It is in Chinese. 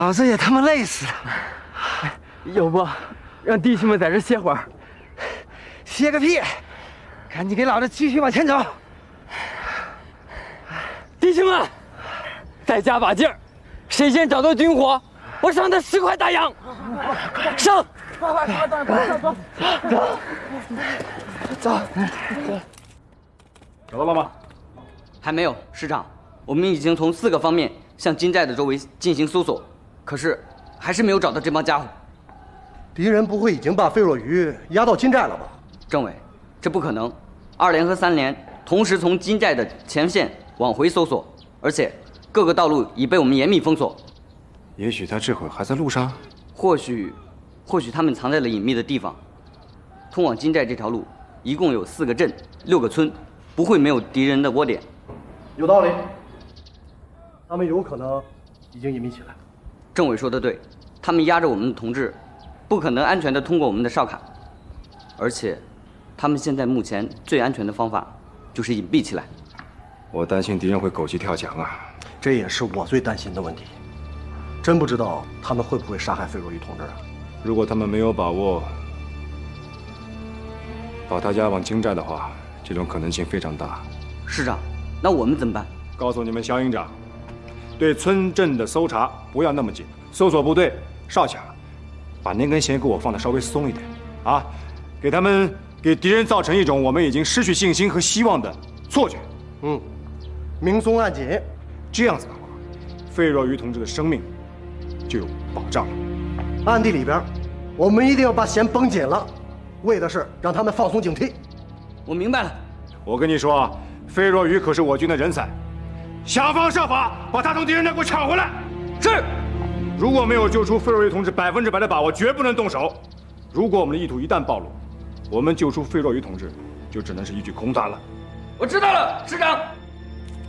老子也他妈累死了。 要不让弟兄们在这歇会儿？ 歇个屁！赶紧给老子继续往前走。 弟兄们，再加把劲儿！谁先找到军火，我赏他10块大洋。上！走！ 找到了吗？ 还没有，师长。我们已经从4个方面向金寨的周围进行搜索，可是还是没有找到这帮家伙。 敌人不会已经把费若愚押到金寨了吧？ 政委，这不可能。2连和3连同时从金寨的前线往回搜索，而且各个道路已被我们严密封锁。 也许他这会儿还在路上。 或许他们藏在了隐秘的地方。通往金寨这条路一共有4个镇、6个村，不会没有敌人的窝点。 有道理。他们有可能已经隐秘起来。 政委说的对，他们压着我们的同志，不可能安全地通过我们的哨卡。而且，他们现在目前最安全的方法就是隐蔽起来。 我担心敌人会狗急跳墙啊！ 这也是我最担心的问题。真不知道他们会不会杀害费若愚同志啊！ 如果他们没有把握把他押往金寨的话，这种可能性非常大。 师长，那我们怎么办？ 告诉你们肖营长，对村镇的搜查不要那么紧，搜索部队少侠，把那根弦给我放得稍微松一点啊，给敌人造成一种我们已经失去信心和希望的错觉。 明松暗紧， 这样子的话，费若愚同志的生命就有保障了。 暗地里边，我们一定要把弦绷紧了，为的是让他们放松警惕。 我明白了。 我跟你说啊，费若愚可是我军的人才，想方设法把他从敌人那给我抢回来。 是。 如果没有救出费若愚同志100%的把握，绝不能动手。如果我们的意图一旦暴露，我们救出费若愚同志就只能是一句空谈了。 我知道了，师长。